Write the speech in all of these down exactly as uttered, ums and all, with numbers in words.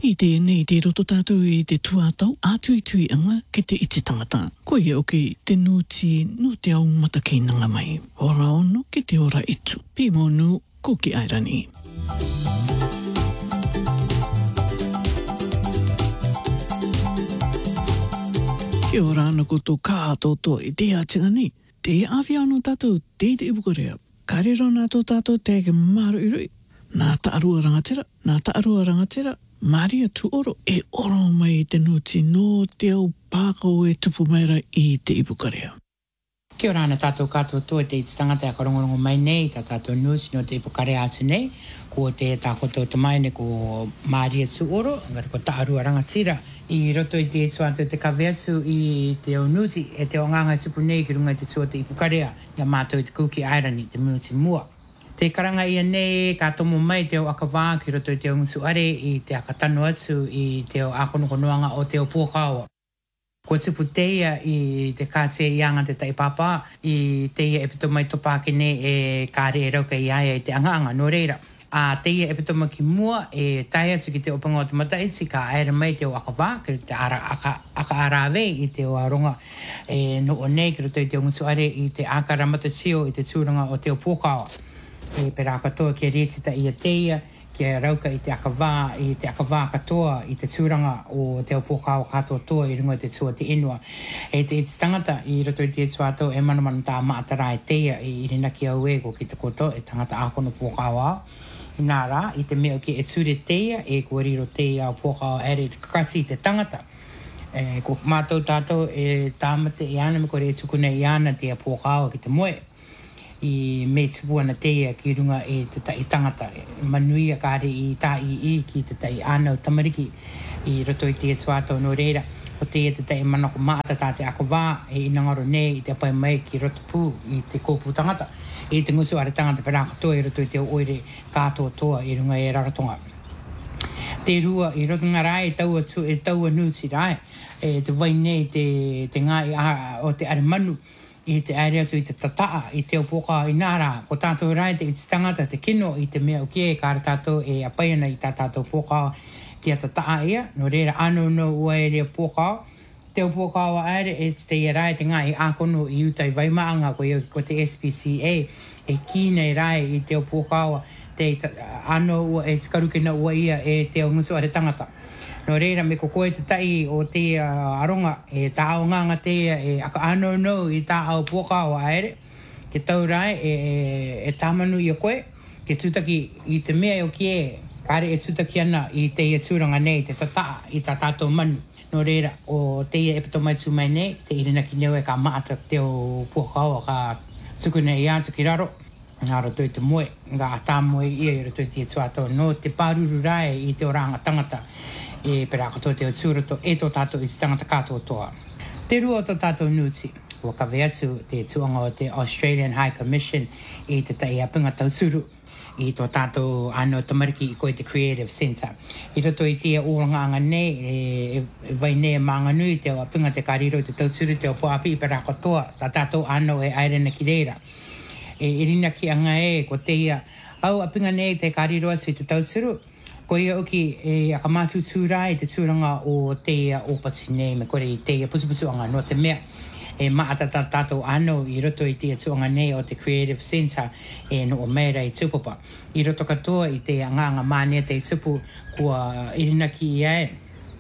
I te nei te roto tātou I te tuatau, ātui tui anga ki te iti tangata. Ko ia o ki te nuti no te au matakeinanga mai. Ora ono ki te ora itu. Pimo nu ko ki airani. Kia ora ana ko tō kātoto I te atinga ni. Te awhia ano tātou te te ipukorea. Karero nā tō tātou te ke maru irui. Nā taarua rangatira, nā taarua rangatira. Maria tu oro e oro mai te nuti no te au pākau e tupu maira I te ipukorea. Kia ora ana tātou kātou tō te iti tangata e karongorongo mai nei, tā tātou nusi no te ipukarea atu nei, ko te tākoto te mai ne ko Maria tu oro, ngari ko taarua rangatira, I roto I te etu atu te kawe atu I te au nuti, e te o nganga tupu nei ki runga I te tua te ipukarea, ia mātou I te kuki airani, te muti mua. Te karanga ia nei, ka tomo mai te o akawā ki roto I te o ngusuare, I te akatano atu, I te o akonokonoanga o te o puakawa. Ko tupu teia I te kātea ianga te taipapa, I teia e pito mai topake ne e kāre e rauka I aia I te angaanga, no reira. A teia e pito mai ki mua e tai atu ki te opanga o te mataiti ka aera mai te o akawā, ki te ara, aka, aka arawe I te o aronga e no o nei ki roto I te o ngusuare I te akara matatio I te tūranga o te o puakawa. E pera katoa ki rētita I a teia, ki rauka I te akawā, I te akawā katoa, I te tūranga o te opokawa katoa toa I runga I te tua te inua. E te iti tangata I roto I te tuato e manamana tā maatara e teia I rina ki au ego ki te koto e tangata akono pokawa. I nā rā, I te mea ki e ture teia, e kua riro teia o pokawa ere te kakati te tangata. E ko mātou tātou e tāmate I ana me kore e tukuna I ana te pokawa ki te moe. I me tupuana teia ki runga e te tai tangata. Manuia kāre I tā I I ki te tai anau tamariki I roto I te tuato no reira. O teia te tai manako maata tā te akawā e inangaro nei I te pai mai ki roto pū I te kōpū tangata. E te ngusu are tangata perākatoa I roto I te oire kātoa toa I runga e raratonga. Te rua I rotunga rai e taua, tu, e taua nuti rai. E te vai nei te, te ngai a, o te are manu. I te aere atu I te tataa, I te opoka I nara, ko tātou rai te iti tangata te kino I te mea o kie, kāra tātou e apaiana I tā tātou poka ki a tataa ia, no reira anu no ua e rea poka, te opoka wa aere e te ia rai te ngā I ākono I utai vaimaanga ko, ko te S P C A, e kīnei rai I te opoka wa, te anu ua e tikarukina ua ia e te o ngusu are tangata. No reira me ko koe te tai o te uh, aronga e tā ao nganga te e aka ano no I tā ao poka o aere. Ke tau rai e, e, e tāmanu I a koe. Ke tūtaki I te mea o kie, kāre e tūtaki ana I te ia tūranga nei, te tataa I tā tātou manu. No reira o te ia e pito mai tū mai nei, te irina ki neu e ka maata te o poka o ka tukuna I ātu ki raro. Ngā roto I te moe, ngā tā moe ia I roto I te tuato. No te pāruru rai I te oranga tangata. E pera katoa te o tūroto e tō tātou I te tangata kātoa toa. Te rua o tō tātou nuti, ua kawe atu te tuanga o te Australian High Commission I te tai apinga tauturu I tō tātou ano tamariki I koe te Creative Centre. I roto I tia oranga nei, e, e vai nei maanga nui te o apinga te kariro te tauturu te o poapi I pera katoa, tā tātou ano e airena ki reira. E irina ki anga e, ko te ia, au apinga nei te kariro atu I te tauturu, ko ia oki e akamatu tūrai te tūranga o teia opati nei me kore I teia putuputu anga no te mea e maata tātou ano I roto I teia tuanga nei o te Creative Centre e no o meira I tupapa. I roto katoa I te anganga mānia te tupu kua irina ki ia e.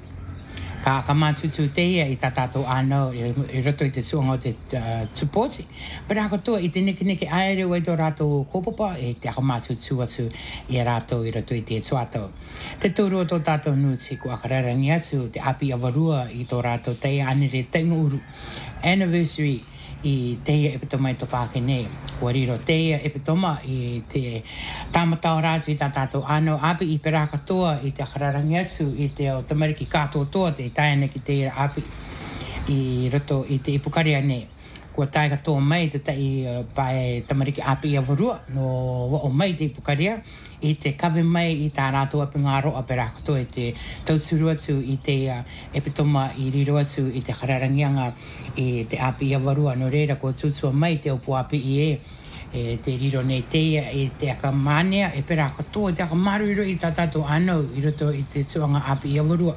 Ka akamatu tū teia I tā tātou ano I roto I te tuanga o te uh, tupoti. Pero katoa I te neke neke aere o I tō rātou kōpapa e te akamatu tū atu I a rātou I roto I te tuatou. Te tūru o tō tātou nuti ko akararangi atu te api awarua I tō rātou teia anere tainga uru. Anniversary I teia epitoma I topake nei. Kua riro teia epitoma I te tāmatau rātu I tā tātou ano api I pera katoa I te akararangi atu I te o tamariki kātoa toa te taina ki teia api I roto I te ipukarea nei. Kua tae katoa mai te tai uh, pae tamariki api I awarua no wa o mai te ipukarea I te kawe mai I tā rātou api ngā roa pera katoa I te tauturu atu I te uh, epitoma I riro atu I te kararangianga I te api I awarua no reira kua tūtua mai te opu api I e e te riro nei teia e te aka manea e pera katoa te aka maruru i tā tātou anau i roto i te tuanga api i awarua.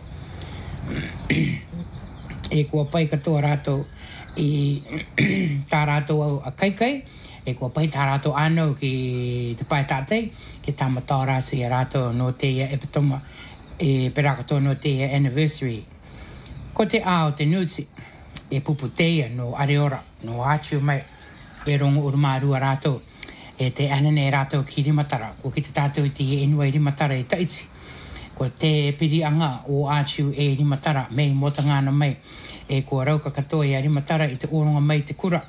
E kua pai katoa rātou i tā rātou au a kaikai, e kua pai tā rātou anau ki te pai tātei, ke tā matau rātou i rātou no teia e petoma e pera katoa no teia anniversary. Ko te ao te nuti e pupu teia no areora, no ātiu mai, e rongo urumārua rātou, e te anane rātou ki rimatara, ko ki te tātou i te inua i rimatara i taiti. Ko te pirianga o ātiu e rimatara, mei mota ngāna mai, e kua rauka katoa i a rimatara i te oronga mai te kura.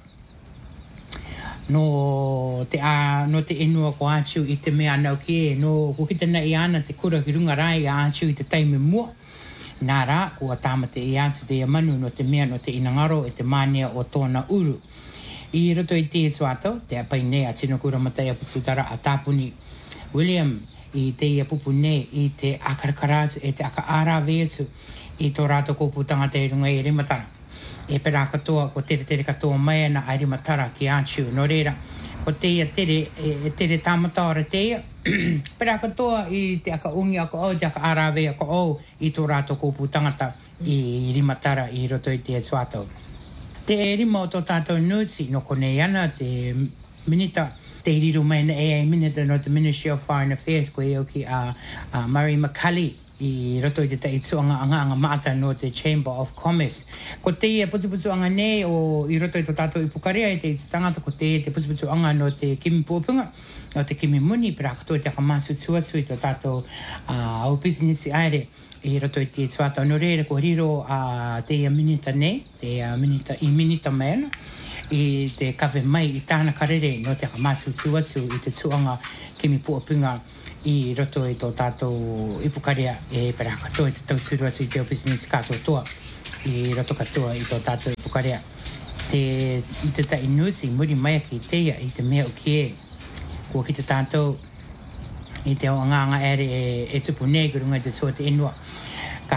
No te, a, no te inua ko ātiu i te mea nau ki e, no ko ki te nei ana te kura ki runga rai a ātiu i te taime mua. Nā rā, kua tāmate i ātu te amanu no te mea no te inangaro e te mānia o tōna uru. I roto i te tuato, te apai nei a tino kura matai a pututara a tāpuni William i te ia pupu nei i te akarakaratu e te aka ara veetu i tō rātou kōputanga te runga i rimatara. E pera katoa, ko tere tere katoa mai na ai rimatara ki ātiu no reira. Ko te ia tere, e tere tāmataora te ia. Pera katoa i te aka ungi ako au, te aka arawe ako au i tō rātou kōpū tangata i rimatara i roto i te tuato. Te e rima o tō tātou nuti, no konei ana te minita, te iriru mai na A I minita no te Ministry of Foreign Affairs, ko e au ki a uh, uh, Murray McCully i roto i te tai tuanga anga anga maata no te Chamber of Commerce. Ko te ia putu putu anga nei o i roto i tō tātou i Pukarea i te tangata, ko te te putu putu anga no te Kimi Pōpunga, no te Kimi Muni, pera katoa te akamātu tuatu i tō tātou uh, au business aere i roto i te tuata. No reira ko riro a uh, te ia minita nei, te uh, minita, i minita mena, i te kawe mai i tāna karere no te akamātu tuatu i te tuanga Kimi Pōpunga i roto i tō tātou Ipukarea e pera katoa i te tauturu atu i te business katoa toa i roto katoa i tō tātou Ipukarea. Te, i te tai nuti, muri mai ki teia i te mea uki e, kua ki te tātou i te o nganga ere e, e tupu nei ki runga i te tua te inua. Ka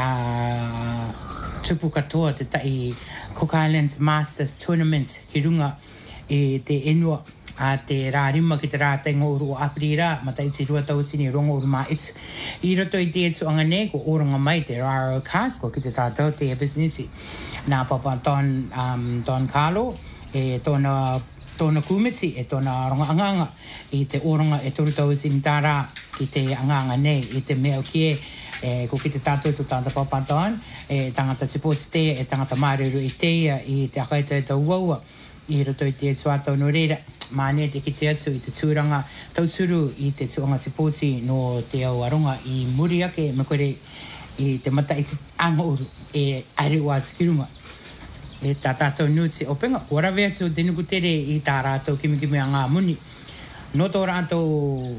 tupu katoa te tai Cook Islands Masters Tournament ki runga i te inua. A te rārima ki te rātenga uru o Apirira, mata i te rua tausini rongo uru mā itu. I roto i te etu anga nei, ko oranga mai te Raro Cast, ko ki te tātou te businessi. Nā papa Don, um, Don Carlo, e tōna, tōna kumiti, e tōna ronga anganga, i te oranga e toru tausini tā rā, ki te anganga nei, i te mea kie, e ko ki te tātou tu tāta papa Don, e tangata te pōti te, e tangata māruru i teia, i te akaita e tau waua, i roto i te etu atau no reira. Māne te ki te atu i te tūranga tauturu i te tuanga te pōti no te au aronga i muri ake me koere i te mata i te anga uru e aere o atu ki runga. E tā tātou nuti o penga, kua rawe atu te nuku tere i tā rātou kimi kimi a ngā muni. No tō rātou,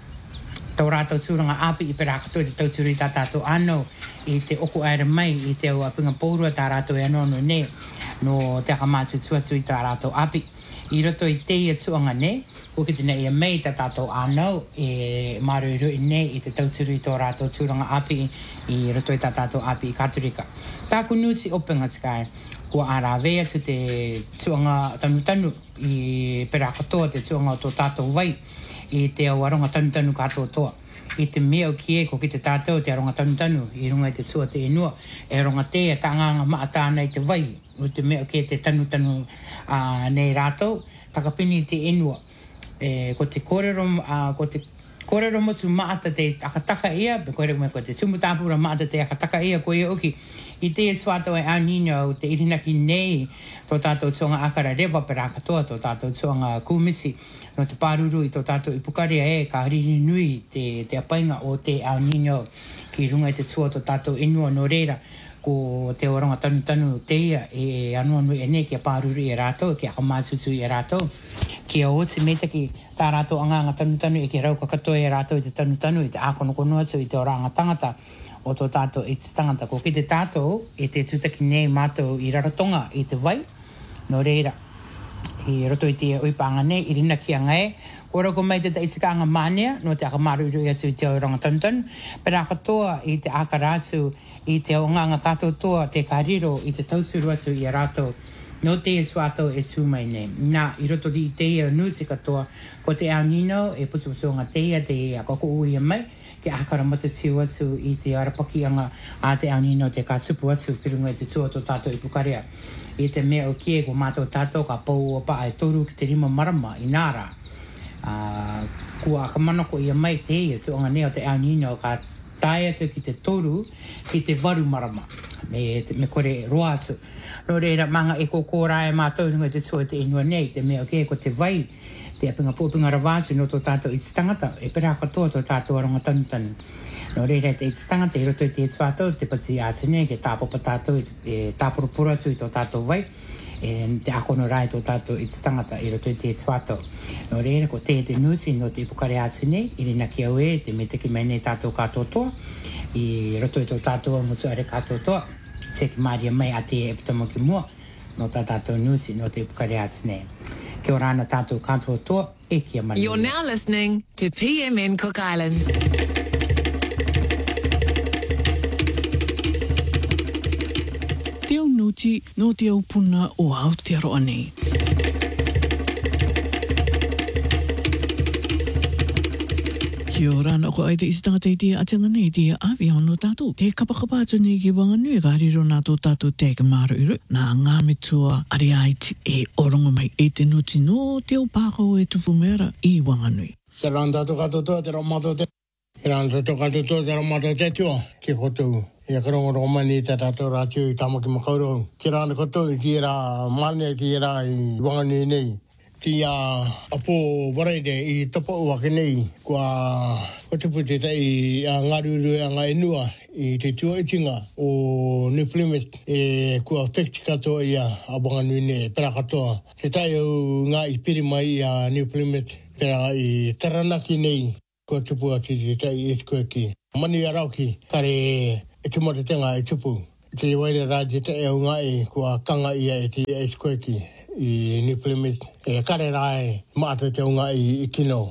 tō rātou tūranga api i pera katoa te tauturu i tā tātou anō i te oko aere mai i te au apinga pōrua tā rātou e anō no ne no te akamātu tuatu i tā rātou api. I roto i te ia tuanga nei, ko ki te nei ia mei ta tātou ānau e maruru i nei i te tauturu i tō rātou tūranga api i roto i tā tātou api i Katurika. Tāku nuti openga tikai, ko ārāwe atu te tuanga tanu tanu i pera katoa te tuanga o tō tātou wai i te awaronga tanu tanu katoa toa. I te mea o kie ko ki te tātou te aronga tanu tanu i runga i te tua te inua, e ronga te e tānganga maatāna i te wai. O te mea o kie te tanu tanu uh, nei rātou, takapini te inua. E, ko te kōrero, uh, ko te kōrero motu maata te akataka ia, pe koere me ko te tumutāpura maata te akataka ia ko ia oki. I te e tuato e au nino o te irinaki nei, tō tātou tuanga akara rewa pera katoa, tō tātou tuanga kumisi, no te pāruru i tō tātou Ipukarea e, ka hariri nui te, te apainga o te au nino ki runga i te tua tō tātou inua no reira. Ko te oranga tanu tanu te ia e anua nui e ne ki a pāruru i a rātou, ki a kamātutu i a rātou. Ki a oti me te ki tā rātou anganga tanu tanu e ki rauka katoa i a rātou i te tanu tanu i te ākono kono atu i te oranga tangata o tō tātou i te tangata. Ko ki te tātou e te tūtaki nei mātou i raratonga i te vai, no reira. I roto i te uipanga nei, i rina ki a ngai. Ko rauko mai te taitikanga mānea, no te akamaru i atu i te oranga tanu tanu. Pera katoa i te akarātu i te o nganga katoa toa te kariro i te tausuru atu i a rātou No te e tuato e tu mai ne. Nā, i roto di te e nusi katoa, ko te au nino e putu putu ngā te ia te a koko ui e mai, ke akara mata tiu atu i te arapakianga a te au nino te ka tupu atu ki runga e te tua tō tātou i pukarea. I te mea o kie ko mātou tātou ka pou o pa e toru ki te rima marama i nāra. Uh, kua ka manako i a mai te ia tu anga neo te au nino ka tae atu ki te toru ki te varu marama. Me, me kore roa atu. No reira manga e kokora e mātou runga te tua te inua nei, te mea o kie ko te vai, te apinga pōpinga rawātu no tō tātou i te tangata, e pera katoa tō tātou aranga tanutanu. No reira te i te tangata, i roto i te tuatou, te pati ātene, ke tāpopa tātou, e tāporopura atu i tō tātou vai, e te akono rai tō tātou i te tangata, i roto i te tuatou. No reira, ko te te nuti, no te ipukare ātene, i rina ki au e, te me teki mai nei tātou kātotoa, i roto i tō tātou ngutu are kātotoa, te ki maria mai a te e putamo ki mua, no tā tātou nuti, no te ipukare ātene. Kia ora ana tātou kātotoa, e kia mani. You're now listening to P M N Cook Islands. Te au nuti no te au puna o Aotearoa nei. Kia ora ana ko ai te isi tangata i te atanga nei te awi ono tātou. Te kapakapa atu nei ki wanganui ka hariro nātou tātou te ka māru iru. Nā ngā metua ari aiti e orongo mai e te nuti no te au pākau e tupu mera i wanganui. Te rāna tātou katotoa, te rāna mātou te. Te rāna tātou katotoa, te rāna mātou te tua. Ki kotou. Ia karongo mani te tātou rātiu i tāmaki makaurau. Ki rāna kotou i ki rā mane ki rā i wanganui nei. Ti a apo waraide i topo uake nei kua kotepu te tai a ngaruru a ngā enua i te tua itinga o New Plymouth e kua whekti katoa ia a wanganui nei pera katoa. Te tai au ngā i piri mai a New Plymouth pera i Taranaki nei kua tupu ati te tai i tukueki. Mani a rauki kare e te mote tenga i tupu. Te waire rā te tai au ngā i kua kanga ia e te i tukueki. I New Plymouth, e kare rai mātou te unga i, i kino.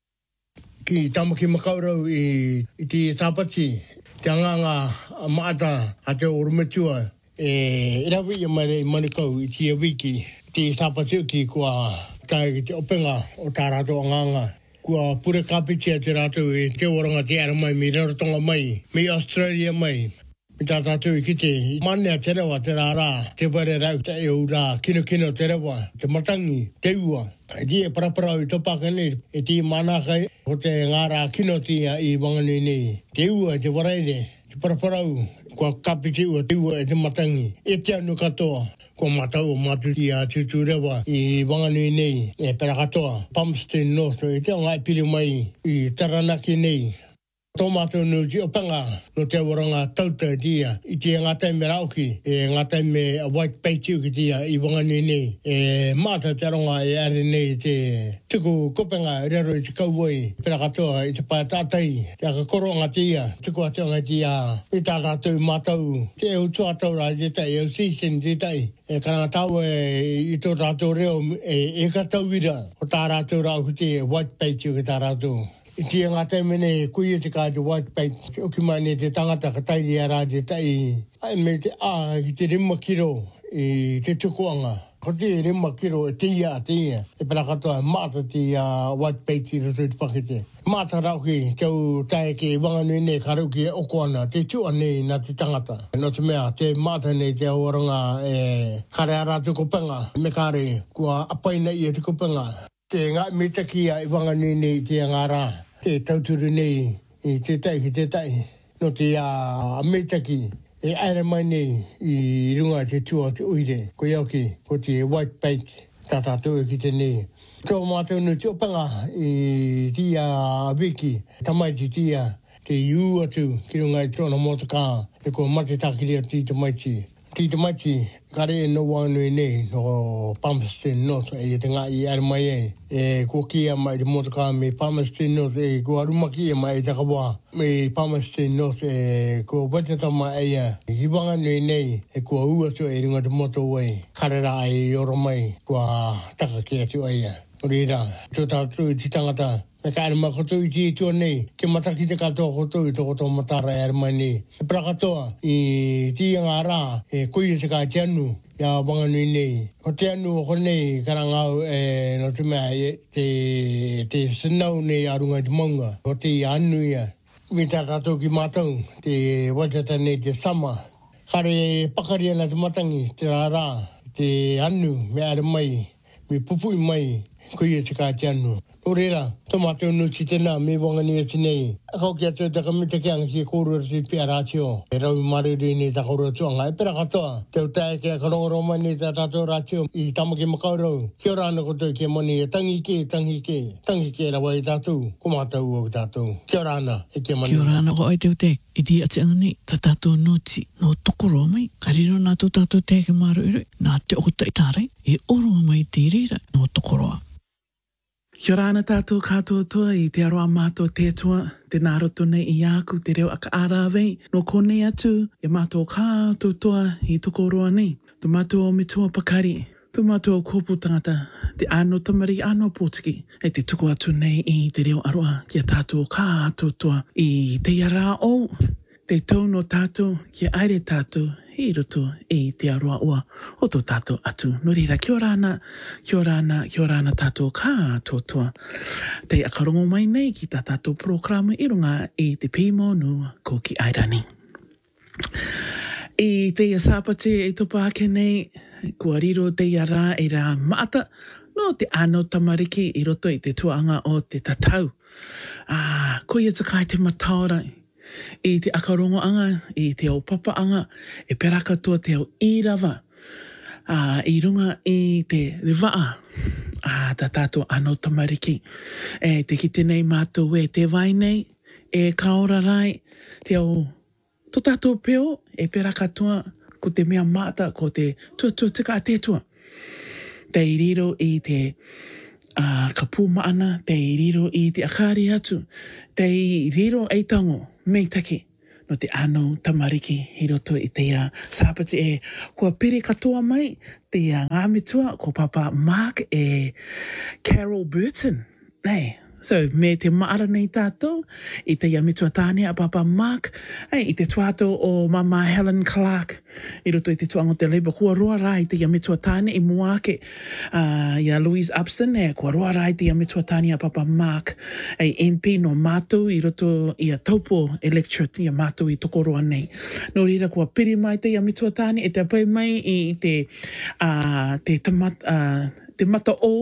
Ki tamaki makaurau i, i te tāpati, te anganga maata a te orumetua, e irawi i mai i manikau i te wiki, te tāpati uki kua kai ki te openga o tā rātou anganga. Kua pure kapitia te rātou e te oranga te ara mai, mi rarotonga mai, mi Australia mai. Mi tā tātou i kite, manea te rewa te rārā, te ware rau te e ura, kino kino te rewa, te matangi, te ua. E ti e paraparau i topaka nei, e ti manakai, o te ngārā kino tia i wanganui nei. Te ua, te waraine, te paraparau, kua kapiti ua, te ua e te matangi. E te anu katoa, kua matau o matu i a tutu rewa i wanganui nei, e pera katoa, Palmerston North, e te o ngai piri mai i Taranaki nei. Tō mātou no ti opanga no te waranga tauta tia i te ngatai me rauki e ngatai me white peitiu ki tia i wanganui nei e mātou te aronga e are nei te tuku kopenga rero i te kauwoi pera katoa i te pae tātai te aka koronga tia tuku ationga tia i tā tātou mātou te au tuatau rā te tai au season te tai e karanga tau e i tō tātou reo e e katau ira o tā rātou rau ki te white peitiu ki tā rātou. I te ngātai mene kuia te kāte white paint, te oki mai te tangata ka tairi a rā te tai, ai me te ā ki te rima kiro i te tukuanga. Ko te rima kiro e te ia a te ia, e pera katoa māta te uh, white paint i roto i te pakete. Māta rauki, tau tae ke wanganui nei karuki e oko ana, te tua nei na te tangata. No te mea, te māta nei te auranga e kare ara te kopenga, me kare kua apaina i te kopenga. Te ngā mitakia i wanganui nei te ngārā. Te tauturu nei i te tai ki te tai. No te a metaki e aere mai nei i runga te tua te uire. Ko iauki, ko te white paint tā tātou ki te nei. Tō mātou no te opanga i tia wiki. Tamai te tia te iu atu ki runga i tōna motaka. E ko mate tākiri a ti te maiti. Ti te maiti, kare e no wanganui nei no Palmerston North e te ngā i are mai e. E kua kia mai te motaka me Palmerston North e kua rumaki e mai e takawa. Me Palmerston North e kua watatama e ia. I wanganui nei e kua uato e runga te moto wei. Kare rā e oro mai kua taka ki atu e ia. Rira, tō tātou i ti tangata. Me ka arima kotou i ti tua nei, ke mataki te katoa kotou i tō kotou matara e arima nei. E pra katoa, i ti ngā rā, e koia te kā te anu, ia wanganui nei. Ko te anu o nei karangau e no te mea te, te sinau nei arunga te maunga. Ko te anu ia. Mi tā tātou ki mātou te waitata nei te sama. Kare pakaria na te matangi, te rārā, te anu, me are mai, me pupui mai, kui e te kā te anu. O reira, tō mātou nuti tēnā, me wangani e tēnei. A kau kia tō taka mita kia ngi kōrua si pia rātio. E rau maruri nei tā kōrua tuanga. E pera katoa, te o tae kia karongoro mai nei tā tātou rātio i tamaki makaurau. Kia rāna koto kia moni e tangi ke, tangi ke, tangi ke rawa i tātou. Ko mātou o tātou. Kia rāna e kia mani. Kia rāna ko ai te o te, i di ati anga nei, tā tātou nuti, no tokoro mai. Kariro nā tō tātou te ke maruri, nā te okota i tārai, e oro mai te rira, no tokoroa. Kia rāna tātou kātua toa i te aroa mātou te tua, te nāroto nei i āku te reo aka ārawei, no konei atu, e mātou kātua toa i tokoroa nei. Tu mātou o mitua pakari, tu mātou o kōpū tangata, te āno tamari āno pōtiki, e te tuku atu nei i te reo aroa, kia tātou kātua toa i te ara o, te tau no tātou, kia aere tātou, i roto i te aroa ua o tō tātou atu. No reira, kia rāna, kia rāna, kia rāna tātou kātua toa. Te akarongo mai nei ki tā tātou programa i runga i te pīmonu ko ki Airani. I te asapate e topa ake nei, kua riro te ara e rā maata, no te ano tamariki i roto i te tuanga o te tatau. Ah, ko ia takai te mataora i te akarongo anga, i te o papa anga, e peraka tua te o irawa, uh, i runga i te rewaa, uh, tā tātou ano tamariki. E te ki tenei mātou e te vai nei, e kaora rai, te o tō tātou peo, e peraka tua, ko te mea mata, ko te tua tua tika a te tua. Te i riro i te Uh, ka pūmaana, te i riro i te akari atu, te i riro ei tango, mei taki, no te ano tamariki i roto i te uh, sāpati e kua pere katoa mai, te uh, ngāmitua ko papa Mark e Carol Burton, nei. So, me te maara nei tātou, i te iamitua tāne a papa Mark, hey, i te tuato o mama Helen Clark, i roto i te tuango te Labour, kua roa rai te iamitua tāne i muake, uh, ia Louise Upston, e kua roa rai te iamitua tāne a papa Mark, e M P no mātou i roto i a taupo electorate i a mātou i tokoroa nei. No rira kua piri mai te iamitua tāne, e te pai mai i te, uh, te, tamat, uh, te mata o